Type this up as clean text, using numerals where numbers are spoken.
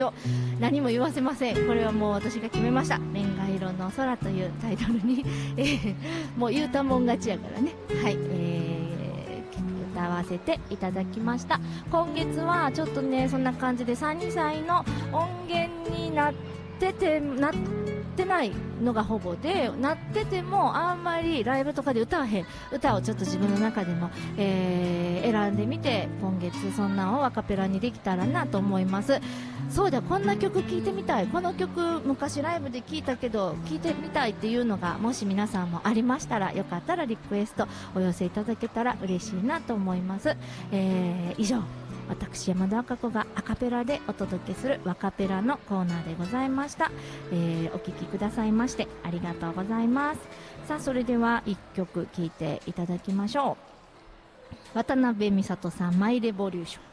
何も言わせません。これはもう私が決めました。レンガ色の空というタイトルに、もう言うたもん勝ちやからね。はい、歌わせていただきました。今月はちょっとね、そんな感じで3歳の音源になってないのがほぼで、なっててもあんまりライブとかで歌わへん歌をちょっと自分の中でも、選んでみて、今月そんなんをアカペラにできたらなと思います。そうだ、こんな曲聴いてみたい、この曲昔ライブで聴いたけど聴いてみたいっていうのがもし皆さんもありましたら、よかったらリクエストお寄せいただけたら嬉しいなと思います。以上、私山田赤子がアカペラでお届けするワカペラのコーナーでございました。お聴きくださいましてありがとうございます。さあ、それでは1曲聴いていただきましょう。渡辺美里さん、マイレボリューション。